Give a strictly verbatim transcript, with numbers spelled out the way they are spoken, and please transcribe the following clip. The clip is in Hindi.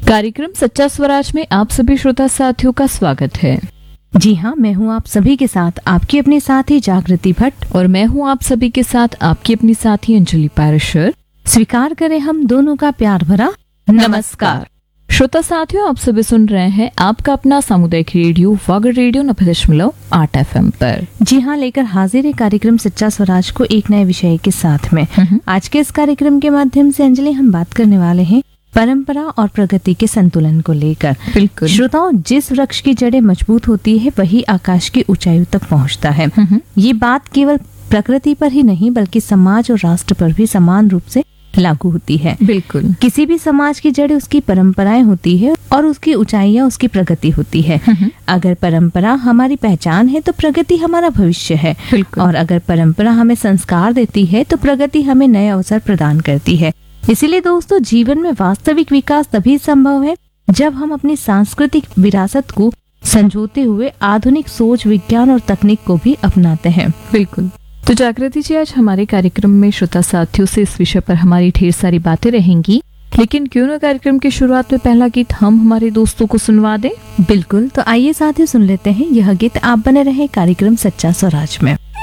कार्यक्रम सच्चा स्वराज में आप सभी श्रोता साथियों का स्वागत है। जी हाँ, मैं हूँ आप सभी के साथ आपकी अपनी साथी जागृति भट्ट और मैं हूँ आप सभी के साथ आपकी अपनी साथी अंजलि पारेशर। स्वीकार करें हम दोनों का प्यार भरा नमस्कार। श्रोता साथियों, आप सभी सुन रहे हैं आपका अपना सामुदायिक रेडियो वागर रेडियो नब्बे दशमलव आठ एफ एम पर। जी हाँ, लेकर हाजिर है कार्यक्रम सच्चा स्वराज को एक नए विषय के साथ में। आज के इस कार्यक्रम के माध्यम से अंजलि हम बात करने वाले हैं परंपरा और प्रगति के संतुलन को लेकर। बिल्कुल श्रोताओं, जिस वृक्ष की जड़ें मजबूत होती है वही आकाश की ऊंचाई तक पहुंचता है। ये बात केवल प्रकृति पर ही नहीं बल्कि समाज और राष्ट्र पर भी समान रूप से लागू होती है। बिल्कुल, किसी भी समाज की जड़ें उसकी परंपराएं होती है और उसकी ऊंचाइयां उसकी प्रगति होती है। अगर परंपरा हमारी पहचान है तो प्रगति हमारा भविष्य है, और अगर परंपरा हमें संस्कार देती है तो प्रगति हमें नए अवसर प्रदान करती है। इसीलिए दोस्तों, जीवन में वास्तविक विकास तभी संभव है जब हम अपनी सांस्कृतिक विरासत को संजोते हुए आधुनिक सोच, विज्ञान और तकनीक को भी अपनाते हैं। बिल्कुल। तो जागृति जी, आज हमारे कार्यक्रम में श्रोता साथियों से इस विषय पर हमारी ढेर सारी बातें रहेंगी, लेकिन क्यों न कार्यक्रम की शुरुआत में पहला गीत हम हमारे दोस्तों को सुनवा दें। बिल्कुल, तो आइए साथियों सुन लेते हैं यह गीत। आप बने रहे कार्यक्रम सच्चा स्वराज में।